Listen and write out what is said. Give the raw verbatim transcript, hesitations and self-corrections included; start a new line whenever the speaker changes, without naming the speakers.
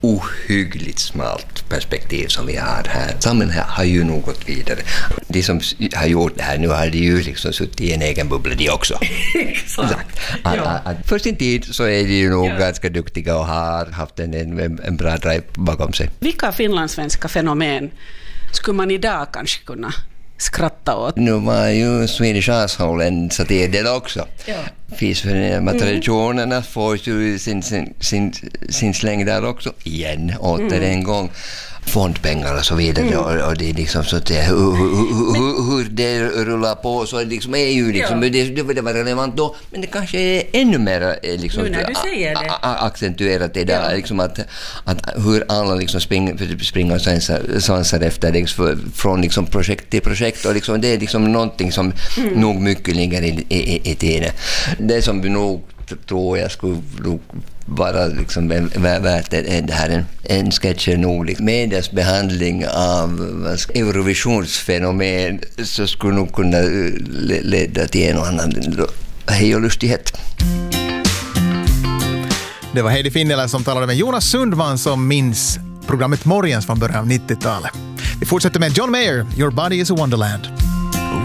ohyggligt smalt perspektiv som vi har här. Samhället har ju nog gått vidare. De som har gjort det här nu har de ju liksom suttit i en egen bubbla de också.
Exakt.
Att,
Ja.
att, att för sin tid så är de ju nog
Ja.
ganska duktiga och har haft en, en, en bra drive bakom sig.
Vilka finlandssvenska fenomen skulle man idag kanske kunna skratta åt?
Nu var ju Swedish Asshole en satirisk också.
Ja.
Finns för materiationerna får ju sin, sin, sin, sin släng där också igen, åter
Mm.
en gång. Fondpengar och så vidare mm. och, och det är liksom så att det, hur, hur, hur, hur det rullar på så liksom är ju liksom,
Ja.
det, det var relevant då, men det kanske är ännu mer liksom,
Nu när du säger det.
a, a, accentuerat idag,
Ja.
liksom att, att hur alla liksom springer, springer och svansar, svansar efter liksom, från liksom projekt till projekt och liksom, det är liksom någonting som mm. nog mycket ligger i, i, i tiden. Det som vi nog tror jag skulle vara liksom värt det här en, en sketch nog liksom, medias behandling av Eurovisionsfenomen så skulle nog kunna leda till en och annan hej och lustighet.
Det var Heidi Finnila som talade med Jonas Sundman som minns programmet Morgens från början av nittiotalet. Vi fortsätter med John Mayer, Your Body is a Wonderland.